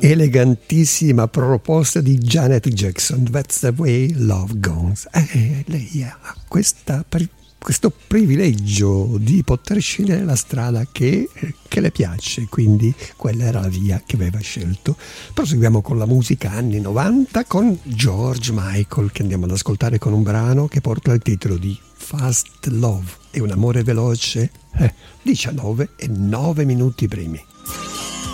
Elegantissima proposta di Janet Jackson, That's the Way Love Goes. Lei ha questo privilegio di poter scegliere la strada che le piace, quindi quella era la via che aveva scelto. Proseguiamo con la musica anni 90 con George Michael, che andiamo ad ascoltare con un brano che porta il titolo di Fast Love. È un amore veloce, 19 e 9 minuti primi.